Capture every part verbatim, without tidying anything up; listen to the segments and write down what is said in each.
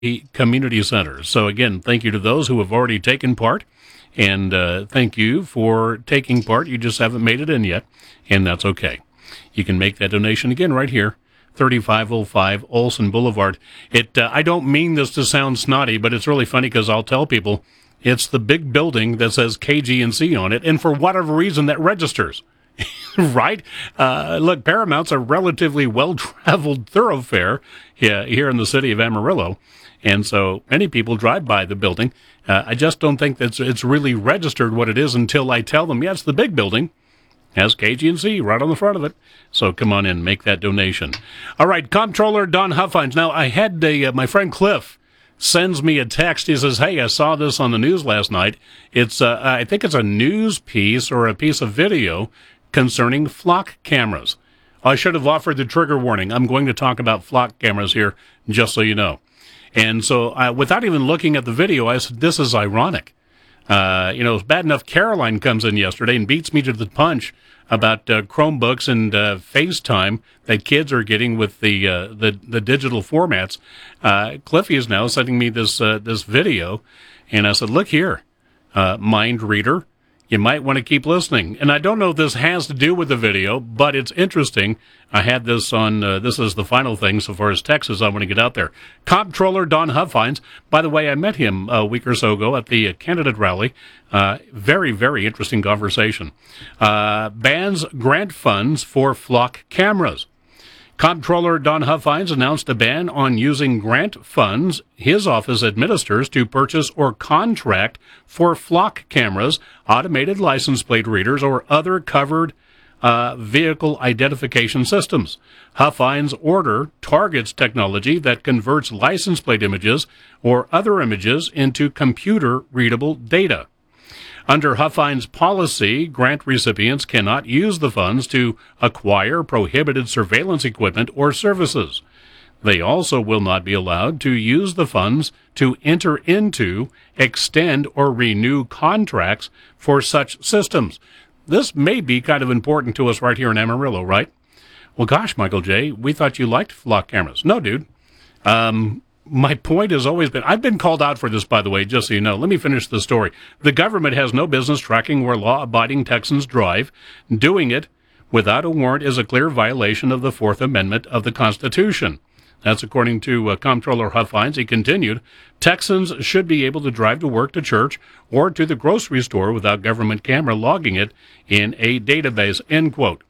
community centers. So again, thank you to those who have already taken part, and uh, thank you for taking part. You just haven't made it in yet, and that's okay. You can make that donation again right here, thirty-five oh five Olson Boulevard. It. Uh, I don't mean this to sound snotty, but it's really funny because I'll tell people it's the big building that says K G N C on it, and for whatever reason that registers. Right? Uh, look, Paramount's a relatively well-traveled thoroughfare here, here in the city of Amarillo, and so many people drive by the building. Uh, I just don't think that it's really registered what it is until I tell them, yeah, it's the big building. Has K G N C right on the front of it. So come on in, make that donation. All right, Comptroller Don Huffines. Now, I had a, uh, my friend Cliff sends me a text. He says, hey, I saw this on the news last night. It's, uh, I think it's a news piece or a piece of video concerning flock cameras. I should have offered the trigger warning. I'm going to talk about flock cameras here, just so you know. And so uh, without even looking at the video, I said, this is ironic. Uh, you know, it's bad enough Caroline comes in yesterday and beats me to the punch about uh, Chromebooks and uh, FaceTime that kids are getting with the uh, the, the digital formats. Uh, Cliffy is now sending me this uh, this video, and I said, look here, uh, mind reader, you might want to keep listening. And I don't know if this has to do with the video, but it's interesting. I had this on, uh, this is the final thing so far as Texas I want to get out there. Comptroller Don Huffines. By the way, I met him a week or so ago at the candidate rally. Uh, very, very interesting conversation. Uh, bans grant funds for flock cameras. Comptroller Don Huffines announced a ban on using grant funds his office administers to purchase or contract for flock cameras, automated license plate readers, or other covered uh, vehicle identification systems. Huffines' order targets technology that converts license plate images or other images into computer-readable data. Under Huffines' policy, grant recipients cannot use the funds to acquire prohibited surveillance equipment or services. They also will not be allowed to use the funds to enter into, extend, or renew contracts for such systems. This may be kind of important to us right here in Amarillo, right? Well, gosh, Michael J., we thought you liked flock cameras. No, dude. Um... My point has always been, I've been called out for this, by the way, just so you know. Let me finish the story. The government has no business tracking where law-abiding Texans drive. Doing it without a warrant is a clear violation of the Fourth Amendment of the Constitution. That's according to uh, Comptroller Huffines. He continued, Texans should be able to drive to work, to church, or to the grocery store without government camera logging it in a database, end quote.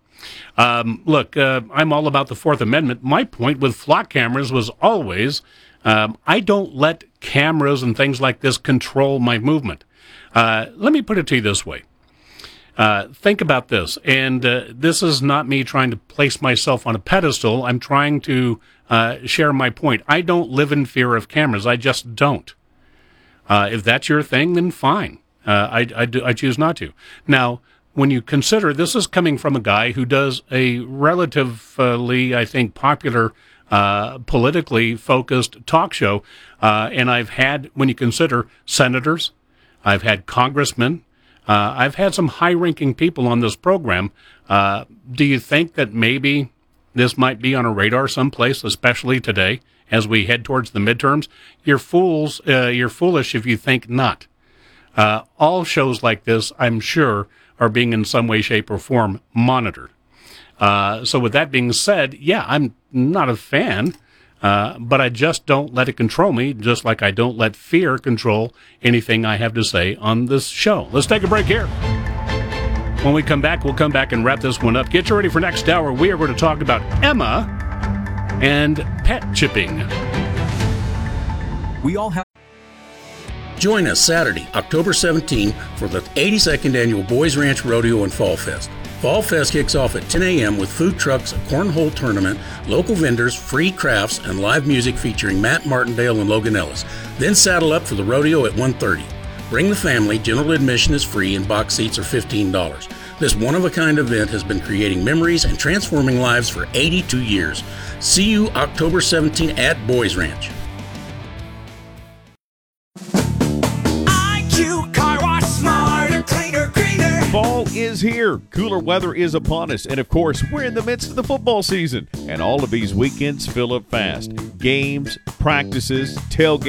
Um, look, uh, I'm all about the Fourth Amendment. My point with flock cameras was always, um, I don't let cameras and things like this control my movement. Uh, let me put it to you this way. Uh, think about this, and uh, this is not me trying to place myself on a pedestal. I'm trying to uh, share my point. I don't live in fear of cameras. I just don't. Uh, if that's your thing, then fine. Uh, I, I, do, I choose not to. Now, when you consider this is coming from a guy who does a relatively, I think, popular, uh, politically focused talk show, uh, and I've had, when you consider senators, I've had congressmen, uh, I've had some high-ranking people on this program. Uh, do you think that maybe this might be on a radar someplace, especially today, as we head towards the midterms? You're fools, uh, you're foolish if you think not. Uh, all shows like this, I'm sure, are being in some way, shape, or form monitored. Uh, so with that being said, yeah, I'm not a fan, uh, but I just don't let it control me, just like I don't let fear control anything I have to say on this show. Let's take a break here. When we come back, we'll come back and wrap this one up. Get you ready for next hour. We are going to talk about Emma and pet chipping. We all have. Join us Saturday, October seventeenth for the eighty-second Annual Boys Ranch Rodeo and Fall Fest. Fall Fest kicks off at ten a.m. with food trucks, a cornhole tournament, local vendors, free crafts, and live music featuring Matt Martindale and Logan Ellis. Then saddle up for the rodeo at one thirty. Bring the family, general admission is free, and box seats are fifteen dollars. This one-of-a-kind event has been creating memories and transforming lives for eighty-two years. See you October seventeenth at Boys Ranch. Fall is is here. Cooler weather is upon us. And, of course, we're in the midst of the football season. And all of these weekends fill up fast. Games, practices, tailgates.